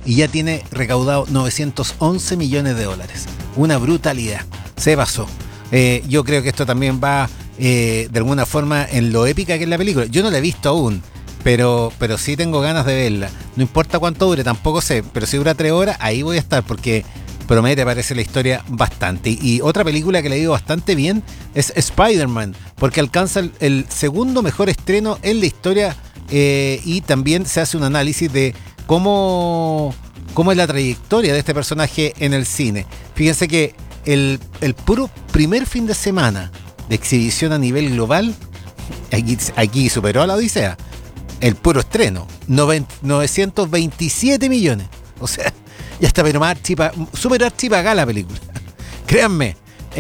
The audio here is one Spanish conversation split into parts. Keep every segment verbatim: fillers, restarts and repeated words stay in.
y ya tiene recaudado novecientos once millones de dólares. Una brutalidad. Se pasó. Eh, yo creo que esto también va eh, de alguna forma en lo épica que es la película. Yo no la he visto aún, pero, pero sí tengo ganas de verla. No importa cuánto dure, tampoco sé, pero si dura tres horas, ahí voy a estar porque promete, parece la historia bastante. Y, y otra película que le ha ido bastante bien es Spider-Man, porque alcanza el, el segundo mejor estreno en la historia eh, y también se hace un análisis de cómo, cómo es la trayectoria de este personaje en el cine. Fíjense que el, el puro primer fin de semana de exhibición a nivel global, aquí, aquí superó a la Odisea. El puro estreno, novecientos veintisiete millones. O sea, ya está, pero más archipa, súper archipagada la película. Créanme,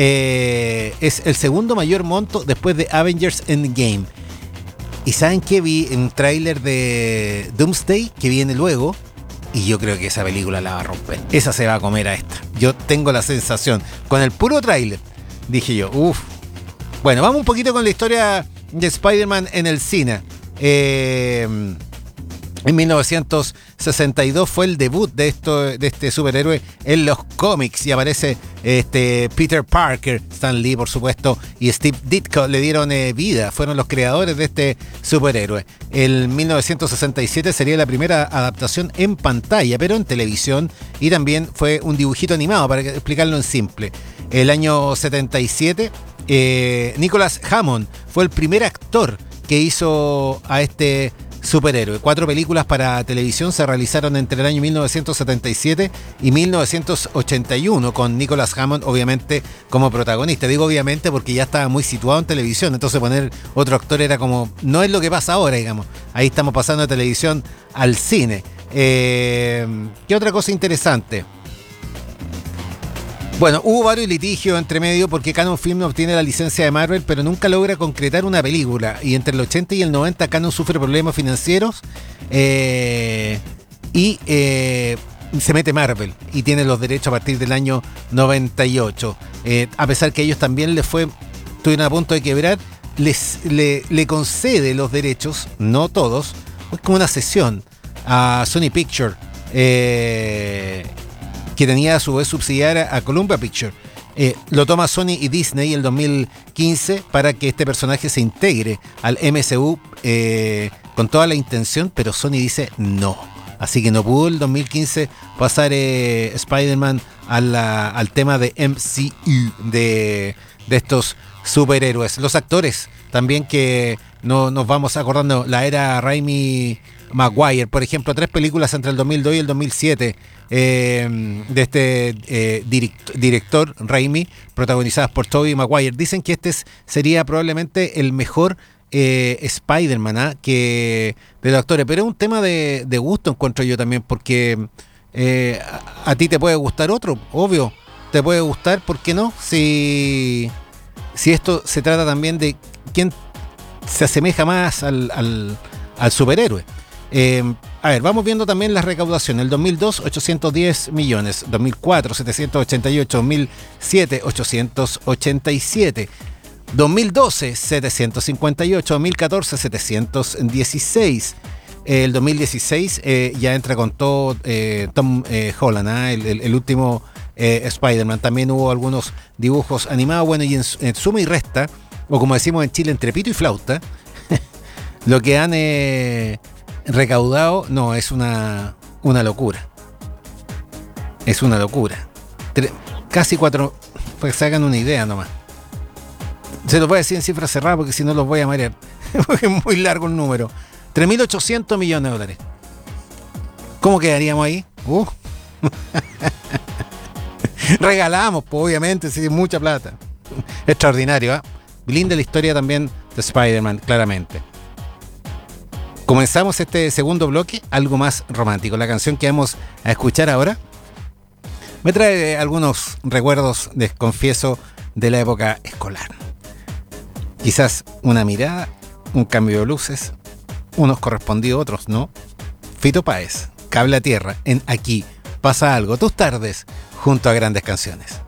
eh, es el segundo mayor monto después de Avengers Endgame. Y ¿saben qué? Vi un tráiler de Doomsday que viene luego. Y yo creo que esa película la va a romper. Esa se va a comer a esta. Yo tengo la sensación. Con el puro tráiler, dije yo, uff. Bueno, vamos un poquito con la historia de Spider-Man en el cine. Eh... En mil novecientos sesenta y dos fue el debut de, esto, de este superhéroe en los cómics y aparece este Peter Parker, Stan Lee por supuesto y Steve Ditko le dieron eh, vida, fueron los creadores de este superhéroe. En mil novecientos sesenta y siete sería la primera adaptación en pantalla, pero en televisión, y también fue un dibujito animado, para explicarlo en simple. El año setenta y siete, eh, Nicholas Hammond fue el primer actor que hizo a este superhéroe. Cuatro películas para televisión se realizaron entre el año mil novecientos setenta y siete y mil novecientos ochenta y uno, con Nicholas Hammond obviamente como protagonista. Digo obviamente porque ya estaba muy situado en televisión, entonces poner otro actor era como, no es lo que pasa ahora, digamos. Ahí estamos pasando de televisión al cine. Eh, ¿Qué otra cosa interesante? Bueno, hubo varios litigios entre medio porque Cannon Film obtiene la licencia de Marvel, pero nunca logra concretar una película. Y entre el ochenta y el noventa, Cannon sufre problemas financieros eh, y eh, se mete Marvel y tiene los derechos a partir del año noventa y ocho. Eh, a pesar que ellos también les fue, estuvieron a punto de quebrar, les, le, le concede los derechos, no todos, es como una cesión a Sony Pictures. Eh, que tenía a su vez subsidiaria a Columbia Pictures. Eh, lo toma Sony y Disney en el dos mil quince para que este personaje se integre al M C U eh, con toda la intención, pero Sony dice no. Así que no pudo el dos mil quince pasar eh, Spider-Man a la, al tema de M C U, de, de estos superhéroes. Los actores también que no, nos vamos acordando, la era Raimi Maguire, por ejemplo, tres películas entre el dos mil dos y el dos mil siete eh, de este eh, direct, director Raimi, protagonizadas por Tobey Maguire. Dicen que este es, sería probablemente el mejor eh, Spider-Man ¿eh? que de los actores, pero es un tema de, de gusto, encuentro yo también, porque eh, a, a ti te puede gustar otro, obvio, te puede gustar, ¿por qué no? Si, si esto se trata también de quién se asemeja más al, al, al superhéroe. Eh, a ver, vamos viendo también las recaudaciones. El dos mil dos, ochocientos diez millones. dos mil cuatro, setecientos ochenta y ocho. dos mil siete, ochocientos ochenta y siete. dos mil doce, setecientos cincuenta y ocho. dos mil catorce, setecientos dieciséis. El dos mil dieciséis eh, ya entra con todo eh, Tom eh, Holland, ¿eh? el, el, el último eh, Spider-Man. También hubo algunos dibujos animados. Bueno, y en, en suma y resta, o como decimos en Chile, entre pito y flauta, lo que han eh, recaudado, no, es una, una locura. Es una locura. Tre- casi cuatro, para que se hagan una idea nomás. Se los voy a decir en cifras cerradas porque si no los voy a marear. Porque es muy largo el número. tres mil ochocientos millones de dólares. ¿Cómo quedaríamos ahí? Uh. Regalamos, pues, obviamente, sí, mucha plata. Extraordinario, ¿eh? Linda la historia también de Spider-Man, claramente. Comenzamos este segundo bloque, algo más romántico. La canción que vamos a escuchar ahora me trae algunos recuerdos, les confieso, de la época escolar. Quizás una mirada, un cambio de luces, unos correspondidos, otros no. Fito Páez, Cable a Tierra, en Aquí Pasa Algo, tus tardes junto a grandes canciones.